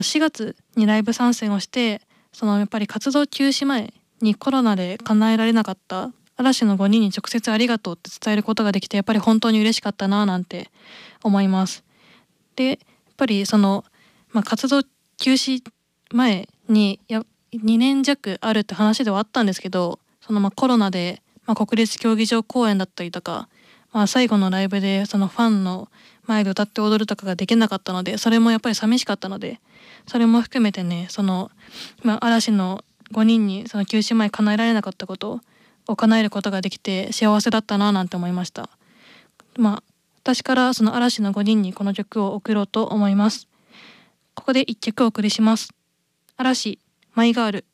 4月にライブ参戦をして、やっぱり活動休止前にコロナで叶えられなかった嵐の5人に直接ありがとうって伝えることができて、やっぱり本当に嬉しかったななんて思います。でやっぱり活動休止前に2年弱あるって話ではあったんですけど、コロナで、国立競技場公演だったりとか、最後のライブでファンの前で歌って踊るとかができなかったので、それもやっぱり寂しかったので、それも含めてね、嵐の5人にその休止前叶えられなかったことを叶えることができて幸せだったななんて思いました。私からその嵐の5人にこの曲を送ろうと思います。ここで1曲お送りします。嵐マイガール。